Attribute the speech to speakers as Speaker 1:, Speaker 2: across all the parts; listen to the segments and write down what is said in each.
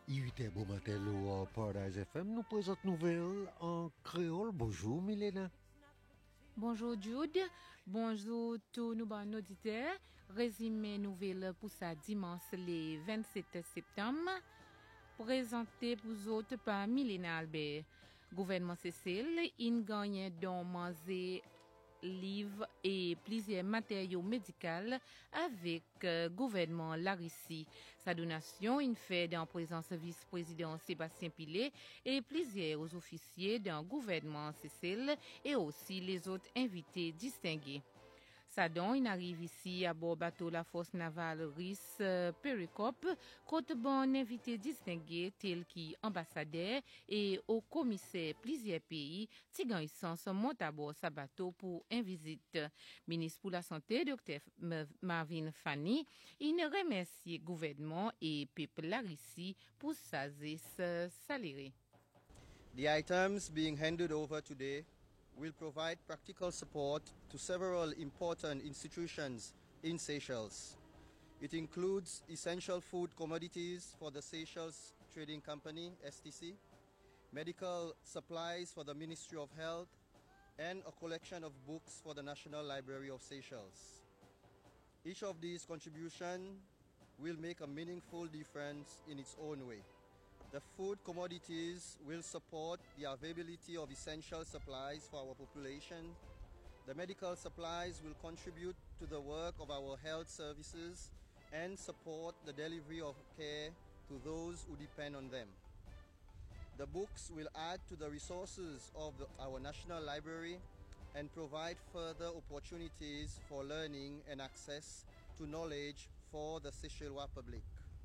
Speaker 1: Il bon matin, au Paradise FM nous présente nouvelle en créole. Bonjour Milena.
Speaker 2: Bonjour Jude, bonjour tous nos bons auditeurs. Résumé nouvelle pour ça dimanche le 27 septembre. Présenté pour vous autres par Milena Albert. Gouvernement Cécile, il gagne dans manger livres et plusieurs matériaux médicaux avec gouvernement la Russie. Sa donation une fait en présence vice-président Sébastien Pilet et plusieurs officiers d'un gouvernement Cécile et aussi les autres invités distingués. Sadon, il arrive ici à bord bateau la force navale russe Perikop, côte bon invité distingué tel qui ambassadeur et au commissaire plusieurs pays, Tigan Essence monte à bord sa bateau pour une visite. Ministre pour la Santé, Dr. Marvin Fanny, il remercie le gouvernement et peuple la Russie pour sa salaire.
Speaker 3: The items being handed over today will provide practical support to several important institutions in Seychelles. It includes essential food commodities for the Seychelles Trading Company, STC, medical supplies for the Ministry of Health, and a collection of books for the National Library of Seychelles. Each of these contributions will make a meaningful difference in its own way. The food commodities will support the availability of essential supplies for our population. The medical supplies will contribute to the work of our health services and support the delivery of care to those who depend on them. The books will add to the resources of our National Library and provide further opportunities for learning and access to knowledge for the Seychellois public.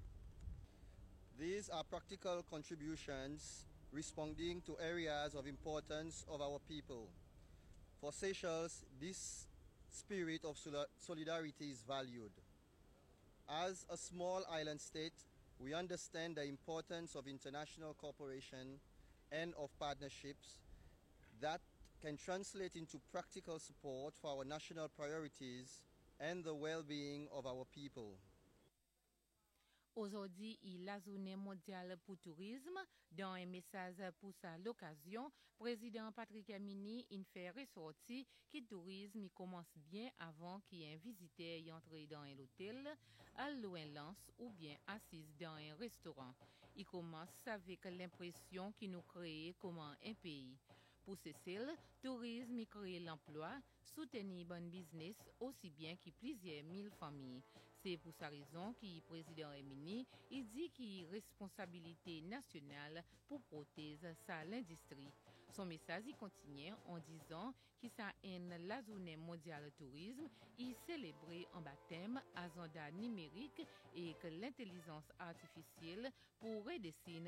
Speaker 3: These are practical contributions responding to areas of importance of our people. For Seychelles, this spirit of solidarity is valued. As a small island state, we understand the importance of international cooperation and of partnerships that can translate into practical support for our national priorities and the well-being of our people.
Speaker 2: Aujourd'hui, il a la journée mondiale pour tourisme. Dans un message pour ça l'occasion, président Patrick Amini il fait ressortir que le tourisme il commence bien avant qu'il y ait un visiteur y entre dans un hôtel, à loin lance ou bien assise dans un restaurant. Il commence avec l'impression qu'il nous crée comme un pays. Pour Cécile, tourisme et créer l'emploi, soutenir bon business aussi bien que plusieurs mille familles. C'est pour sa raison que le président Emini il dit qu'il y a responsabilité nationale pour protéger sa l'industrie. Son message il continue en disant que ça est la journée mondiale tourisme, il célébrait en baptême agenda numérique et que l'intelligence artificielle pour redessiner